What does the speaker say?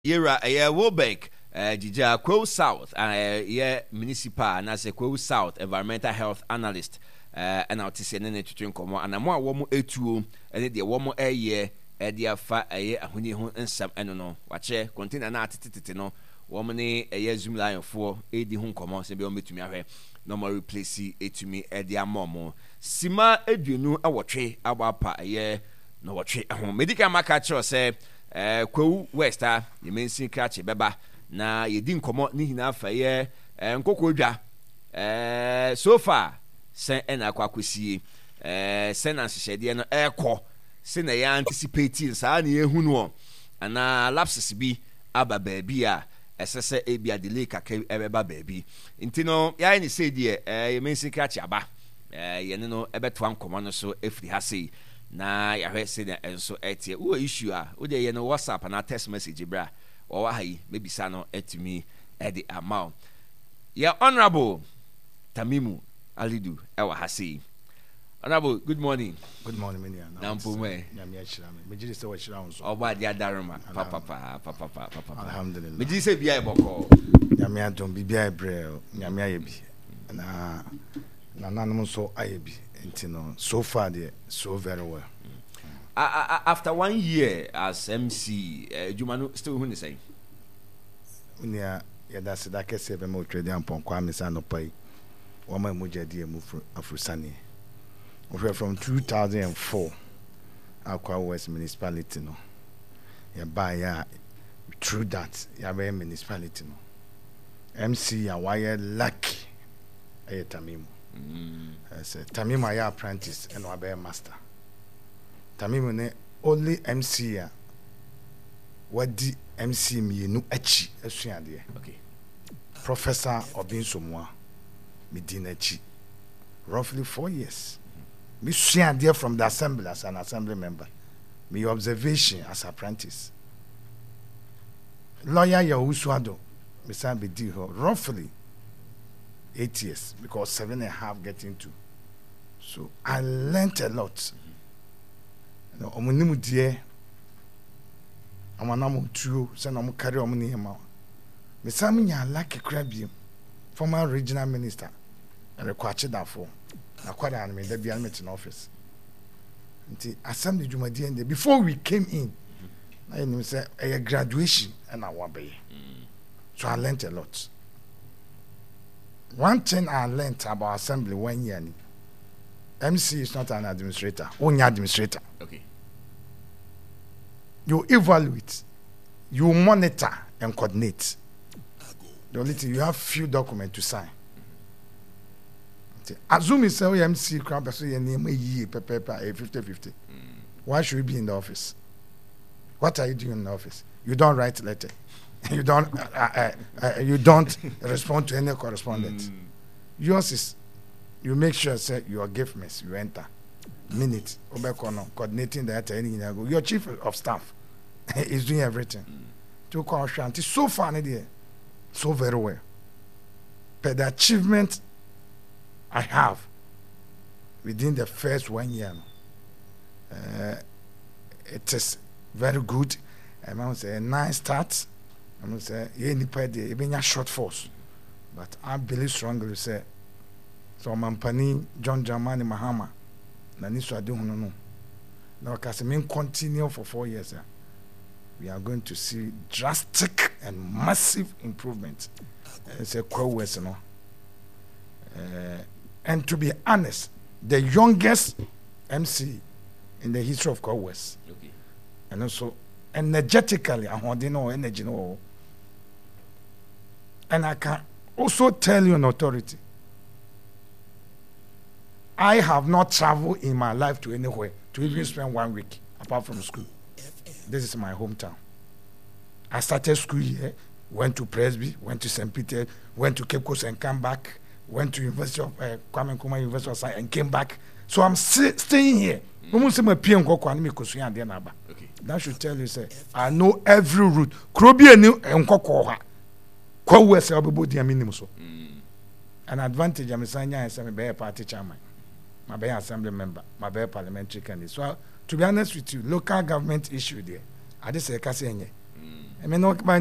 Yera Wobeck, Jija Kwo South, municipal, na se Kwo South environmental health analyst, and out to send in to drink more, and I'm more woman A2, and the woman a year, dia fa a year, when you and some, and no, watch it, contain an artist, no, woman a year zoom line for 80 home commons, and be on me to me, no more replace it to me, dia momo. Sima Edunu, a watch our pa a year, no watch it, medical market, say. Kwo West you mean sin catch beba na yedi nkomo ni hina fa ye nkokodwa so far sen na akwakosie sen na hyehyede no ekọ se na ya anticipating saa na yehu no ana lapses bi aba baabi a esese ebia delay kaka ebeba baabi ntino ya ni say die you mean sin catch aba ye no ebeto nkomo no so efri ha sei na yahwe se na enso etie wo issue a wo de ye no WhatsApp na text message bra wo wa hayi maybe sa no etimi e the amount ya honorable Tamimu Alidu e wa hasi. Honorable, good morning. Good morning, Minia. Nampo me nyame achira me megiri se wa chira unso oba dia daruma papa alhamdulillah megiri se bia e boko nyame adom bibia ebre nyame ayebi na nanom so ayebi. So far, so very well. After 1 year as MC, Jumanu still who say? Unia, that's the case of a trading upon Kwame Sanopai, Wama Mujadi Afrusani. We're from 2004, Aqua West Municipality. No, by through that, Yabe Municipality. No, MC, a wire lucky, a Tamimu. Tamimu aya apprentice and wabe master. Tamimu ne only MC ya wadi MC mienu achi esuade. Okay. Professor Obinsomwa medina achi. Roughly 4 years. Me suade from the assembly as an assembly member. Me observation as apprentice. Lawyer ya uswado me san be di ho roughly 8 years because 7.5 getting to. So I learned a lot. Omunimu die amanamu tuo se na mo carry omuni hema. Me sam nya lucky crabie former regional minister Rekwachi Dafo na kwada na me da bia meet in office. Nti assembly jumadi and before we came in na you say a graduation and our way. So I learned a lot. One thing I learned about assembly 1 year, MC is not an administrator, only administrator. Okay. You evaluate, you monitor and coordinate. The only thing you have few documents to sign. Assume you say MC crap, so your name a year, paper, 50-50. Why should you be in the office? What are you doing in the office? You don't write letter. You don't respond to any correspondent. Yours is you make sure say your gift miss you enter minute coordinating that your chief of staff is doing everything to call Shanti so far so very well. But the achievement I have within the first 1 year it is very good. I must say a nice start. I must say, even a short force. But I believe strongly, say, so Mampani, John Jamani Mahama, Naniso Aduno. Now, because I continue for 4 years, we are going to see drastic and massive improvement. It's a West, you know. And to be honest, the youngest MC in the history of West. Okay. And also, energetically, I want to know energy. No. And I can also tell you an authority. I have not traveled in my life to anywhere to even spend 1 week apart from school. This is my hometown. I started school here, went to Presby, went to St. Peter, went to Cape Coast and came back, went to University of Kwame Nkrumah University of Science and came back. So I'm staying here. Okay. That should tell you, say, I know every route. Krobi and Nkoko. West an advantage I'm saying is I'm a party chairman, my assembly member, my parliamentary candidate. So to be honest with you, local government issue there. I just say I mean, no,